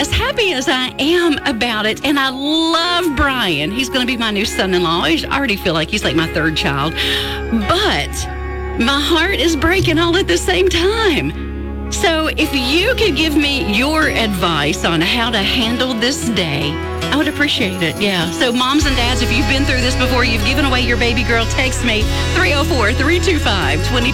as happy as I am about it, and I love Brian. He's going to be my new son-in-law. I already feel like he's like my third child. But my heart is breaking all at the same time. So if you could give me your advice on how to handle this day, I would appreciate it. Yeah. So moms and dads, if you've been through this before, you've given away your baby girl, text me 304-325-22.